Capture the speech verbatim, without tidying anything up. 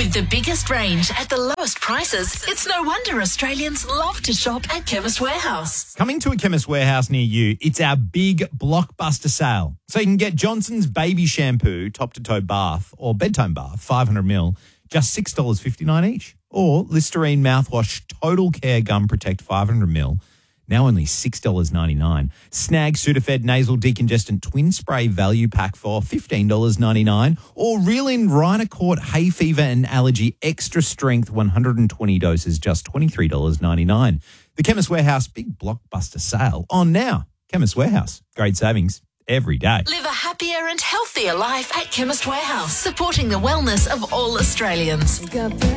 With the biggest range at the lowest prices, it's no wonder Australians love to shop at Chemist Warehouse. Coming to a Chemist Warehouse near you, it's our big blockbuster sale. So you can get Johnson's Baby Shampoo, top-to-toe bath, or bedtime bath, five hundred milliliters, just six dollars fifty-nine each. Or Listerine Mouthwash Total Care Gum Protect five hundred milliliters, now only six dollars ninety-nine. Snag Sudafed Nasal Decongestant Twin Spray Value Pack for fifteen dollars ninety-nine. Or Reelin Rhinocort Hay Fever and Allergy Extra Strength one hundred twenty doses, just twenty-three dollars ninety-nine. The Chemist Warehouse Big Blockbuster Sale on now. Chemist Warehouse. Great savings every day. Live a happier and healthier life at Chemist Warehouse, supporting the wellness of all Australians.